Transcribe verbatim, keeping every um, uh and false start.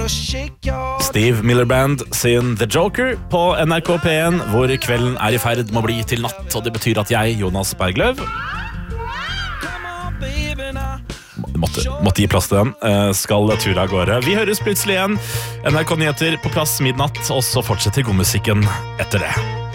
Steve Miller Band sin The Joker på N R K P en, hvor kvelden er i ferd med å bli til natt, og det betyr at jeg, Jonas Bergløv, måtte, måtte gi plass til den, skal ture av gårde. Vi høres plutselig igjen. N R K Nyheter på plass midnatt, og så fortsetter godmusikken etter det.